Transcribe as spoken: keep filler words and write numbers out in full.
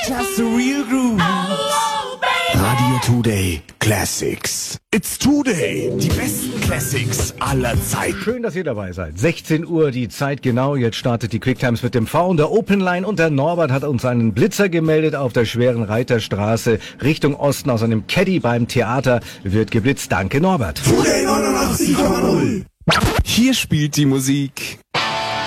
Just the real groove. Radio Today Classics. It's Today. Die besten Classics aller Zeiten. Schön, dass ihr dabei seid. sechzehn Uhr, die Zeit genau. Jetzt startet die Quicktimes mit dem V und der Open Line. Und der Norbert hat uns einen Blitzer gemeldet auf der schweren Reiterstraße Richtung Osten aus einem Caddy beim Theater. Wird geblitzt. Danke, Norbert. Today neunundachtzig Komma null. Hier spielt die Musik